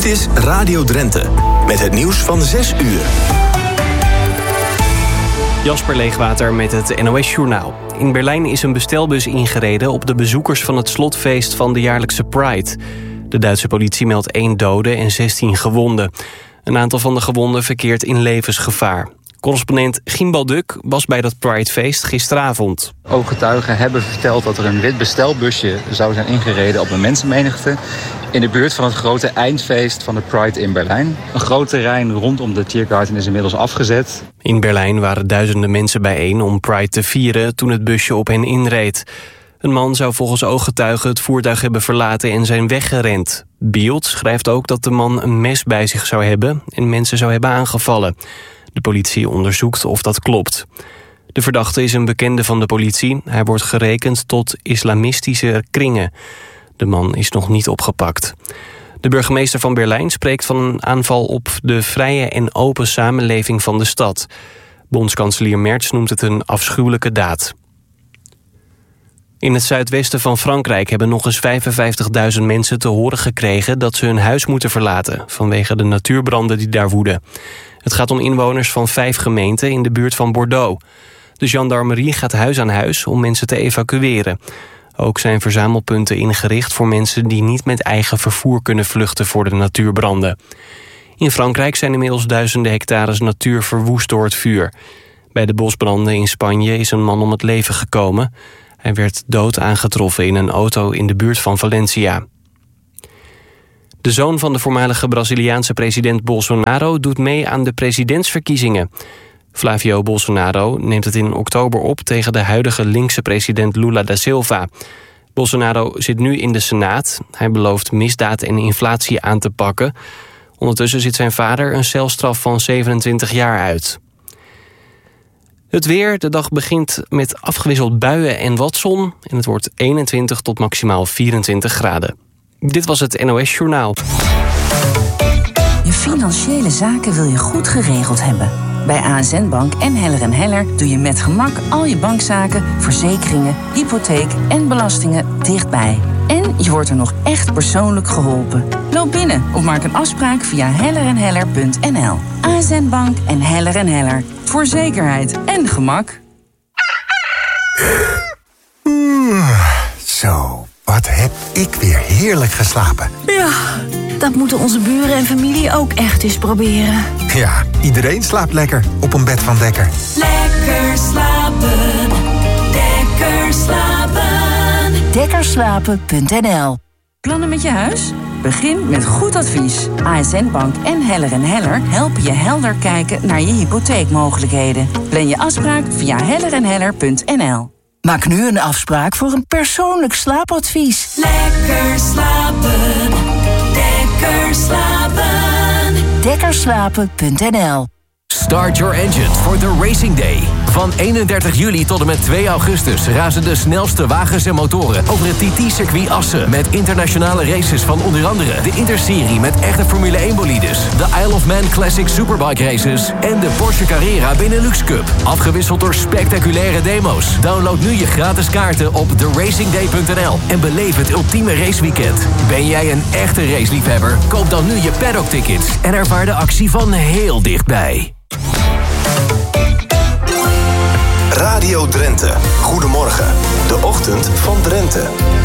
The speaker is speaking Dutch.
Dit is Radio Drenthe, met het nieuws van 6 uur. Jasper Leegwater met het NOS-journaal. In Berlijn is een bestelbus ingereden op de bezoekers van het slotfeest van de jaarlijkse Pride. De Duitse politie meldt 1 dode en 16 gewonden. Een aantal van de gewonden verkeert in levensgevaar. Correspondent Gimbal Duk was bij dat Pridefeest gisteravond. Ooggetuigen hebben verteld dat er een wit bestelbusje zou zijn ingereden op een mensenmenigte in de buurt van het grote eindfeest van de Pride in Berlijn. Een groot terrein rondom de Tiergarten is inmiddels afgezet. In Berlijn waren duizenden mensen bijeen om Pride te vieren toen het busje op hen inreed. Een man zou volgens ooggetuigen het voertuig hebben verlaten en zijn weggerend. Bild schrijft ook dat de man een mes bij zich zou hebben en mensen zou hebben aangevallen. De politie onderzoekt of dat klopt. De verdachte is een bekende van de politie. Hij wordt gerekend tot islamistische kringen. De man is nog niet opgepakt. De burgemeester van Berlijn spreekt van een aanval op de vrije en open samenleving van de stad. Bondskanselier Merz noemt het een afschuwelijke daad. In het zuidwesten van Frankrijk hebben nog eens 55.000 mensen te horen gekregen dat ze hun huis moeten verlaten vanwege de natuurbranden die daar woeden. Het gaat om inwoners van 5 gemeenten in de buurt van Bordeaux. De gendarmerie gaat huis aan huis om mensen te evacueren. Ook zijn verzamelpunten ingericht voor mensen die niet met eigen vervoer kunnen vluchten voor de natuurbranden. In Frankrijk zijn inmiddels duizenden hectares natuur verwoest door het vuur. Bij de bosbranden in Spanje is een man om het leven gekomen. Hij werd dood aangetroffen in een auto in de buurt van Valencia. De zoon van de voormalige Braziliaanse president Bolsonaro doet mee aan de presidentsverkiezingen. Flavio Bolsonaro neemt het in oktober op tegen de huidige linkse president Lula da Silva. Bolsonaro zit nu in de Senaat. Hij belooft misdaad en inflatie aan te pakken. Ondertussen zit zijn vader een celstraf van 27 jaar uit. Het weer, de dag begint met afgewisseld buien en wat zon. En het wordt 21 tot maximaal 24 graden. Dit was het NOS-journaal. Je financiële zaken wil je goed geregeld hebben. Bij ASN Bank en Heller & Heller doe je met gemak al je bankzaken, verzekeringen, hypotheek en belastingen dichtbij. En je wordt er nog echt persoonlijk geholpen. Loop binnen of maak een afspraak via hellerenheller.nl. ASN Bank en Heller & Heller. Voor zekerheid en gemak. Zo, wat heb ik weer heerlijk geslapen. Ja, dat moeten onze buren en familie ook echt eens proberen. Ja, iedereen slaapt lekker op een bed van Dekker. Lekker slapen, lekker slapen. Dekkerslapen.nl. Plannen met je huis? Begin met goed advies. ASN Bank en Heller & Heller helpen je helder kijken naar je hypotheekmogelijkheden. Plan je afspraak via hellerenheller.nl. Maak nu een afspraak voor een persoonlijk slaapadvies. Lekker slapen, lekker slapen. Dekkerslapen.nl. Start your engines for the Racing Day. Van 31 juli tot en met 2 augustus razen de snelste wagens en motoren over het TT-circuit Assen. Met internationale races van onder andere de Interserie met echte Formule 1 bolides, de Isle of Man Classic Superbike races en de Porsche Carrera Benelux Cup. Afgewisseld door spectaculaire demo's. Download nu je gratis kaarten op theracingday.nl en beleef het ultieme raceweekend. Ben jij een echte raceliefhebber? Koop dan nu je paddock-tickets en ervaar de actie van heel dichtbij. Radio Drenthe. Goedemorgen. De ochtend van Drenthe.